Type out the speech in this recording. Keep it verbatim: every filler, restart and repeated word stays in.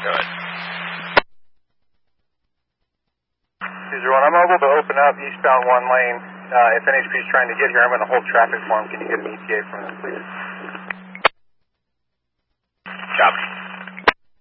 Go ahead. Caesar one, I'm able to open up eastbound one lane. Uh, if N H P is trying to get here, I'm going to hold traffic for him. Can you get an E T A from them, please? Copy.